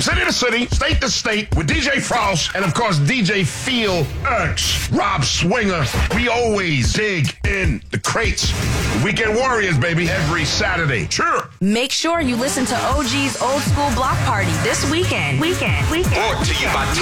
From city to city, state to state, with DJ Frost and, of course, DJ Feel X, Rob Swinger. We always dig in the crates. Weekend Warriors, baby, every Saturday. Sure. Make sure you listen to OG's Old School Block Party this weekend. Brought to you by